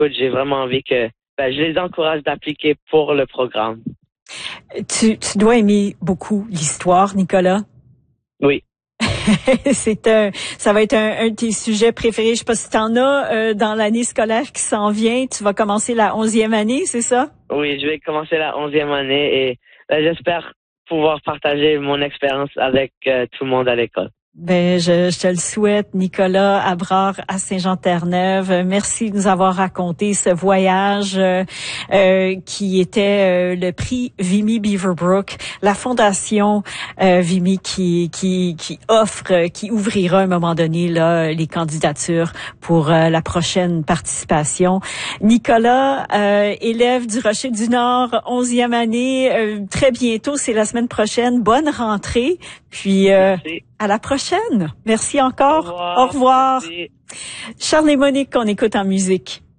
écoute, j'ai vraiment envie que je les encourage d'appliquer pour le programme. Tu dois aimer beaucoup l'histoire, Nicolas. Oui. Ça va être un de tes sujets préférés. Je sais pas si t'en as dans l'année scolaire qui s'en vient. Tu vas commencer la 11e année, c'est ça? Oui, je vais commencer la 11e année et j'espère pouvoir partager mon expérience avec tout le monde à l'école. Ben, je te le souhaite, Nicolas Abrard à Saint-Jean-Terre-Neuve. Merci de nous avoir raconté ce voyage qui était le prix Vimy Beaverbrook, la fondation Vimy qui offre, qui ouvrira à un moment donné là les candidatures pour la prochaine participation. Nicolas, élève du Rocher du Nord, 11e année, très bientôt, c'est la semaine prochaine. Bonne rentrée, puis à la prochaine. Merci encore. Au revoir. Au revoir. Merci. Charles et Monique, qu'on écoute en musique.